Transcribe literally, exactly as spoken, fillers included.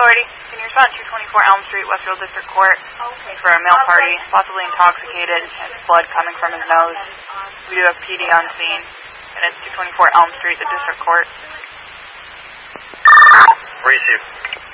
Authority, can you respond to two twenty-four Elm Street, Westfield District Court? Okay. For a male party, possibly intoxicated, has blood coming from his nose. We do have P D on scene, and it's two twenty-four Elm Street, the District Court. Receive.